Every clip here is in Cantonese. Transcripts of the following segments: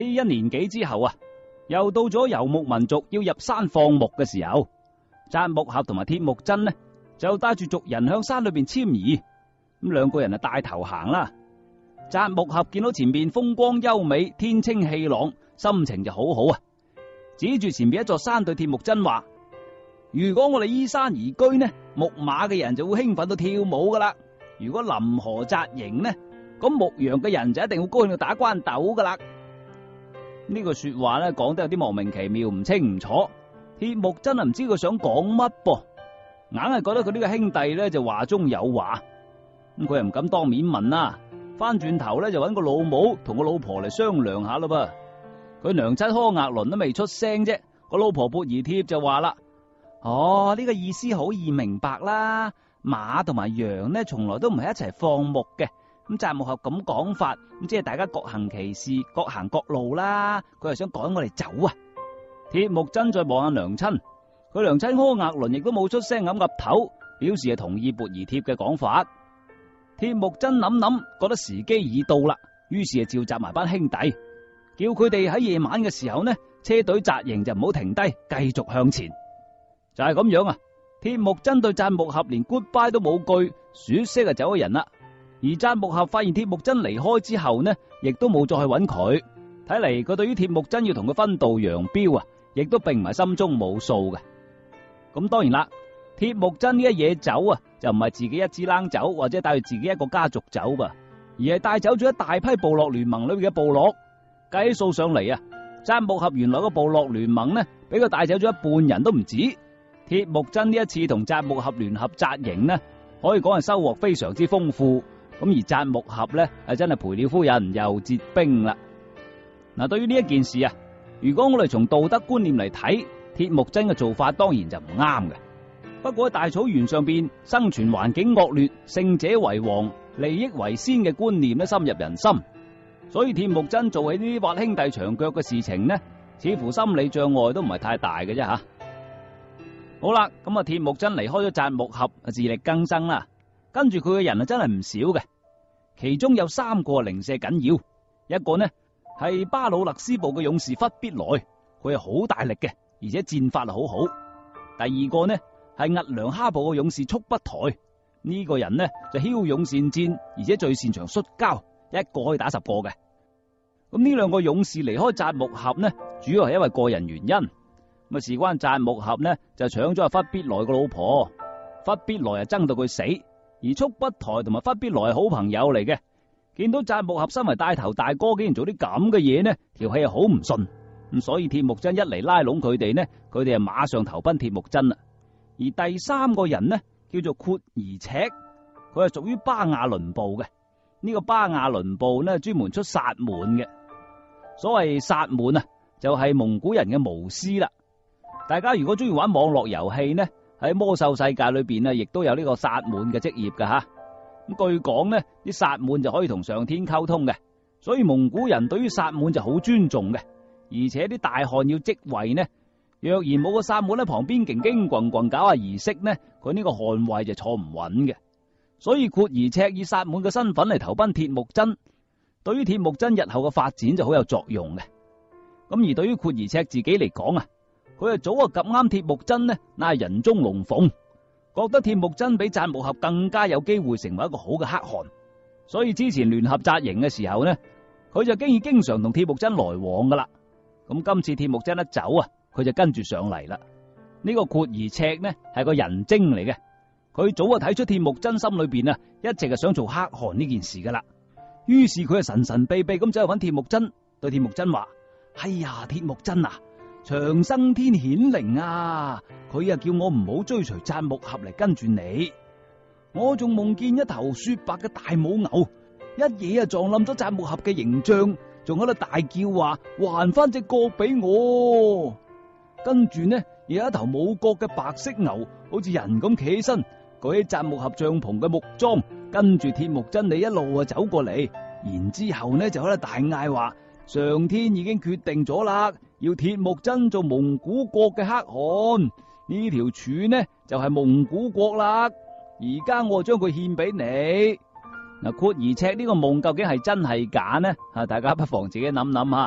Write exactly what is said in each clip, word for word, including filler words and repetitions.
一年幾之後啊，又到咗游牧民族要入山放牧嘅時候，扎木合同埋鐵木真呢就帶住族人向山裏邊遷移。咁兩個人啊帶頭行啦。扎木合見到前面風光優美，天清氣朗，心情就好好啊。指住前面一座山對鐵木真話：如果我哋依山而居呢，牧馬嘅人就會興奮到跳舞噶啦；如果臨河紮營呢，咁牧羊嘅人就一定會高興到打關斗噶啦。呢個說話咧講得有啲莫名其妙，唔清唔楚。鐵木真係唔知佢想講乜噃，硬係覺得佢呢個兄弟咧就話中有話。咁佢又唔敢當面問啦，翻轉頭咧就揾個老母同個老婆嚟商量下啦噃。佢娘親柯額倫都未出聲啫，個老婆缽兒帖就話啦：哦，呢個意思好易明白啦，馬同埋羊呢從來都唔係一齊放牧嘅。咁扎木合咁講法，咁即係大家各行其事，各行各路啦。佢係想趕我哋走啊！鐵木真再望下娘親，佢娘親柯額倫亦都冇出聲，岌岌頭，表示係同意缽兒帖嘅講法。鐵木真諗諗，覺得時機已到啦，於是就召集埋班兄弟，叫佢哋喺夜晚嘅時候呢，車隊紮營就唔好停低，繼續向前。就係咁樣啊！鐵木真對扎木合連 goodbye 都冇句，說聲就走咗人啦。而扎木合發現鐵木真離開之後呢，亦都冇再去揾佢。睇嚟佢對於鐵木真要同佢分道揚鑣啊，亦都並唔係心中冇數嘅。咁當然啦，鐵木真呢一嘢走啊，就唔係自己一支冷走，或者帶住自己一個家族走噃，而係帶走咗一大批部落聯盟裏邊嘅部落。計數上嚟啊，扎木合原來個部落聯盟呢，俾佢帶走咗一半人都唔止。鐵木真呢一次同扎木合聯合紮營呢，可以講係收穫非常之豐富。咁而扎木合呢，係真係賠了夫人又折兵啦。嗱，對於呢一件事啊，如果我哋從道德觀念嚟睇，鐵木真嘅做法當然就唔啱嘅。不過喺大草原上邊，生存環境惡劣，勝者為王，利益為先嘅觀念呢，深入人心。所以鐵木真做起呢啲挖兄弟長腳嘅事情呢，似乎心理障礙都唔係太大嘅啫吓。好啦，咁啊，鐵木真離開咗扎木合，自力更生啦。跟住佢嘅人啊，真係唔少嘅，其中有三個零舍緊要。一個呢係巴魯勒斯部嘅勇士忽必來，佢係好大力嘅，而且戰法好好。第二個呢係兀良哈部嘅勇士速不台，呢、這個人呢就驍勇善戰，而且最擅長摔跤，一個可以打十個嘅。咁呢兩個勇士離開扎木合呢，主要係因為個人原因。咁啊，事關扎木合呢就搶咗阿忽必來個老婆，忽必來啊憎到佢死。而速不台同埋忽必來係好朋友嚟嘅，見到扎木合身為帶頭大哥，竟然做啲咁嘅嘢呢，條氣係好唔順。咁所以鐵木真一嚟拉攏佢哋呢，佢哋啊馬上投奔鐵木真啦。而第三個人呢叫做闊兒赤，佢係屬於巴亞倫部嘅。呢、這個巴亞倫部呢專門出薩滿嘅。所謂薩滿啊，就係、是、蒙古人嘅巫師啦。大家如果中意玩網絡遊戲呢，喺魔獸世界裏邊啊，亦都有呢個薩滿嘅職業噶吓。咁據講呢，啲薩滿就可以同上天溝通嘅，所以蒙古人對於薩滿就好尊重嘅。而且啲大漢要即位呢，若然冇個薩滿喺旁邊勁勁滾滾搞下儀式呢，佢呢個汗位就坐唔穩嘅。所以闊兒赤以薩滿嘅身份嚟投奔鐵木真，對於鐵木真日後嘅發展就好有作用嘅。咁而對於闊兒赤自己嚟講啊，佢係早啊夾啱鐵木真呢，乃係人中龍鳳，覺得鐵木真比扎木合更加有機會成為一個好嘅可汗，所以之前聯合紮營嘅時候呢，佢就經已經常同鐵木真來往噶啦。咁今次鐵木真一走啊，佢就跟住上嚟啦。呢、這個闊兒赤呢係個人精嚟嘅，佢早啊睇出鐵木真心裏邊啊一直係想做可汗呢件事噶啦，於是佢係神神秘秘咁走去揾鐵木真，對鐵木真話：哎呀，鐵木真啊！長生天顯靈啊！佢啊叫我唔好追隨扎木合嚟跟住你，我仲夢見一頭雪白嘅大母牛，一嘢啊撞冧咗扎木合嘅形象，仲喺度大叫話還翻隻角俾我。跟住呢，有一頭冇角嘅白色牛，好似人咁企起身，舉起扎木合帳篷嘅木樁，跟住鐵木真你一路啊走過嚟，然之後呢就喺度大嗌話：上天已經決定咗啦，要鐵木真做蒙古國嘅可汗，呢條柱呢就係、是、蒙古國啦。而家我將佢獻俾你。嗱，闊兒赤呢個夢究竟係真係假呢？啊，大家不妨自己諗諗吓。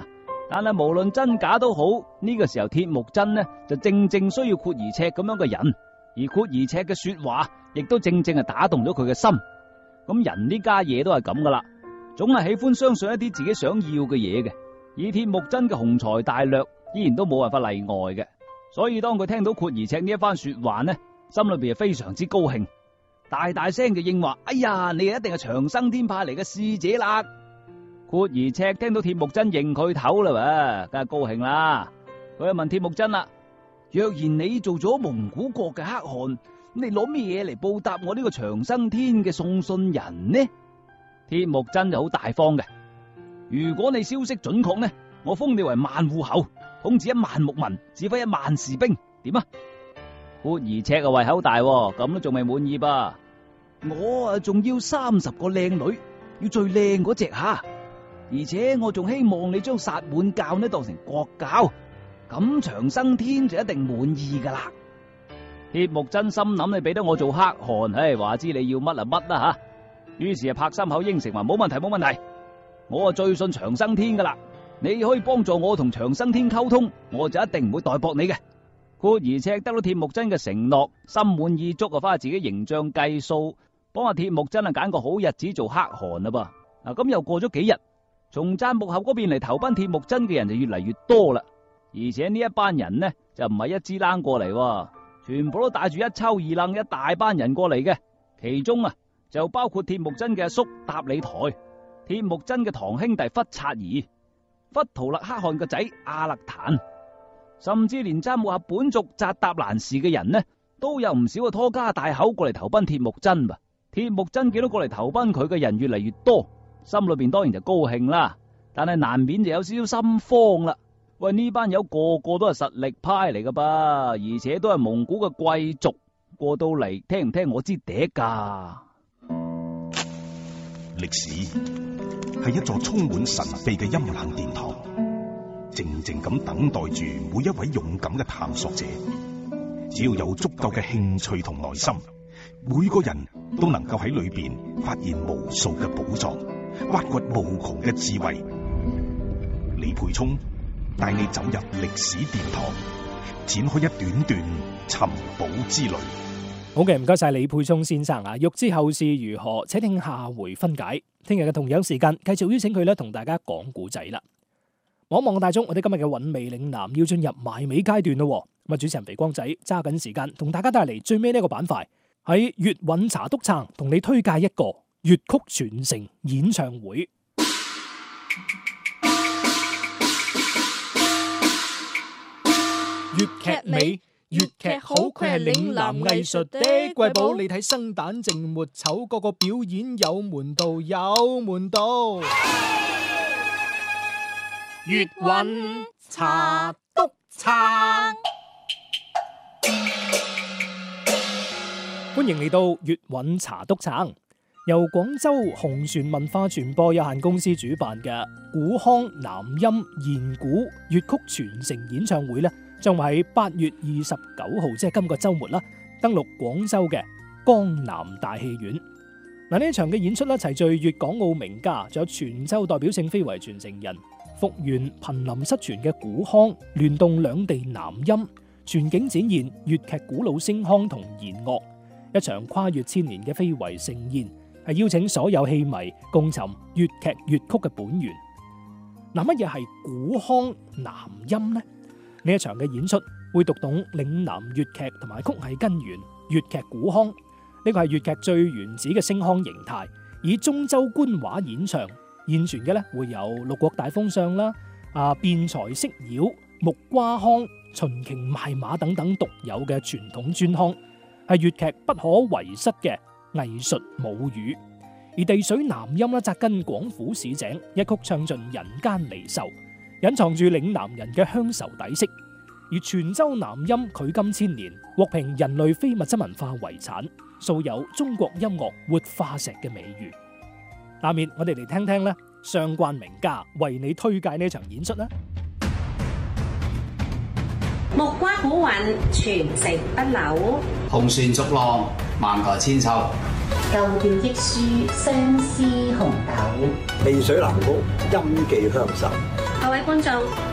但係無論真假都好，呢個時候鐵木真呢就正正需要闊兒赤咁樣嘅人，而闊兒赤嘅說話亦都正正係打動咗佢嘅心。咁人呢家嘢都係咁噶啦，總係喜歡相信一啲自己想要嘅嘢嘅。以鐵木真嘅雄才大略，依然都冇辦法例外嘅。所以當佢聽到闊兒赤呢一番說話呢，心裏邊係非常之高興，大大聲就應話：哎呀，你一定係長生天派嚟嘅使者啦！闊兒赤聽到鐵木真認佢頭啦，梗係高興啦。佢就問鐵木真啦：若然你做咗蒙古國嘅可汗，你攞咩嘢嚟報答我呢個長生天嘅送信人呢？鐵木真就好大方嘅。如果你消息準確呢，我封你為萬戶侯，統治一萬牧民，指揮一萬士兵，點啊？闊兒赤啊胃口大，咁都仲未滿意吧？我啊仲要三十個靚女，要最靚嗰隻吓。而且我仲希望你將薩滿教呢當成國教，咁長生天就一定滿意噶啦。鐵木真心諗，你俾得我做可汗，唉，話知你要乜啊乜啦吓。於是啊拍心口應承話冇問題冇問題，我啊最信長生天噶啦，你可以幫助我同長生天溝通，我就一定唔會代薄你嘅。闊兒赤得到鐵木真嘅承諾，心滿意足啊，翻去自己形象計數，幫阿鐵木真啊揀個好日子做可汗啦噃。嗱，咁又過咗幾日。從贊木侯嗰邊嚟投奔鐵木真嘅人就越嚟越多啦，而且呢一班人呢就唔係一支冷過嚟，全部都帶住一抽二楞一大班人過嚟嘅，其中啊就包括鐵木真嘅阿叔達里台、鐵木真嘅堂兄弟忽察兒、忽圖勒可汗個仔阿勒坦，甚至連贊木侯本族扎達蘭氏嘅人呢都有唔少嘅拖家帶口過嚟投奔鐵木真噃。鐵木真見到過嚟投奔佢嘅人越嚟越多，心裏邊當然就高興啦，但係難免就有少少心慌啦。喂，呢班友個個都係實力派嚟噶噃，而且都係蒙古嘅貴族，過到嚟聽唔聽我支笛噶？ 歷史係一座充滿神秘嘅陰冷殿堂，靜靜咁等待住每一位勇敢嘅探索者。只要有足夠嘅興趣同耐心，每個人都能夠喺裏邊發現無數嘅寶藏，挖掘無窮嘅智慧。李沛聰帶你走入歷史殿堂，展開一段段尋寶之旅。 好嘅，唔該晒李沛聰先生啊！欲知後事如何，請聽下回分解。聽日嘅同樣時間，繼續邀請佢咧同大家講古仔啦。望一望大鐘，我哋今日嘅韻味嶺南要進入埋尾階段咯。咁啊，主持人肥光仔揸緊時間，同大家帶嚟最尾呢個板塊，喺粵韻茶篤撐，同你推介一個粵曲傳承演唱會。粵劇美，粵劇好，佢係嶺南藝術的瑰寶。你睇生旦淨末丑，個個表演有門道，有門道。粵韻茶篤撐，歡迎嚟到粵韻茶篤撐，由廣州紅船文化傳播有限公司主辦嘅古腔南音弦鼓粵曲傳承演唱會咧，將會喺八月二十九號，即係今個周末啦，登陸廣州嘅江南大戲院。嗱，呢一場嘅演出咧，齊聚粵港澳名家，仲有泉州代表性非遺傳承人，復原瀕臨失傳嘅古腔，聯動兩地南音，全景展現粵劇古老聲腔同弦樂，一場跨越千年嘅非遺盛宴，係邀請所有戲迷共尋粵劇粵曲嘅本源。嗱，乜嘢係古腔南音呢？呢一場嘅演出會讀懂嶺南粵劇同埋曲藝根源，粵劇古腔呢個係粵劇最原始嘅聲腔形態，以中州官話演唱。現存嘅咧會有六國大封相啦、啊辯才釋妖、木瓜腔、秦瓊賣馬等等獨有嘅傳統專腔，係粵劇不可遺失嘅藝術母語。而地水南音咧扎根廣府市井，一曲唱盡人間離愁，隱藏住嶺南人嘅鄉愁底色。而泉州南音距今千年，獲評人類非物質文化遺產，素有中國音樂活化石嘅美譽。下面我哋嚟聽聽咧相關名家為你推介呢場演出啦。 木瓜古韻傳承不朽， 紅船逐浪萬台千秋， 舊調益書相思紅豆， 地水南曲音記鄉愁， 各位觀眾，